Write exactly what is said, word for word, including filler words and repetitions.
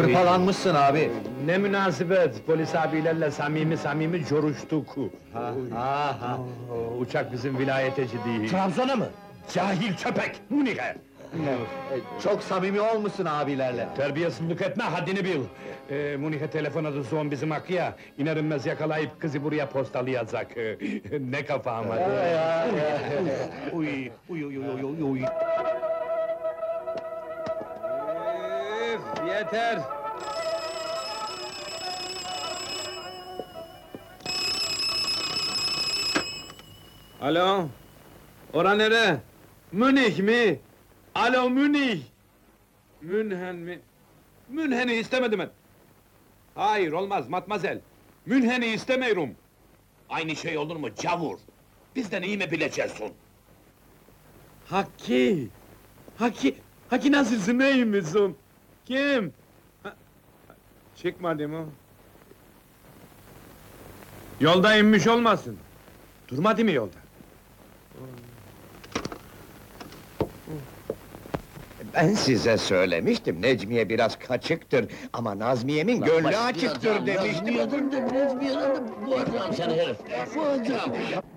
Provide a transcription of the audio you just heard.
Hırpalanmışsın abi. Ne münasebet, polis abilerle samimi samimi coruştuk. Ha, ha, ha. Oo, Uçak bizim vilayeteci değil. Trabzon'a mı? Cahil köpek, Münih'e! E, Çok samimi olmuşsun abilerle. Terbiyesizlik etme, haddini bil! Ee, Münih'e telefon adı son bizim Hakkı'ya, iner inmez yakalayıp kızı buraya postalayacak. Ee, ne kafa ama! Uy, uy, uy, uy, uy, uy! Üf, yeter! Alo? Ora nere? Münih mi? Alo Münih! Münhen mi? Münhen'i istemedim ben! Hayır, olmaz matmazel! Münhen'i istemiyorum! Aynı şey olur mu cavur? Bizden iyi mi bileceksin? Haki! Haki! Haki nasılsın, iyi misin? Kim? Ha, çıkmadı mı? Yolda inmiş olmasın? Durmadı mı yolda? Ben size söylemiştim, Necmiye biraz kaçıktır ama Nazmiye'min gönlü açıktır demiştim. Nezmiye'den de Nezmiye'den de bu adam seni herif! Bu adam!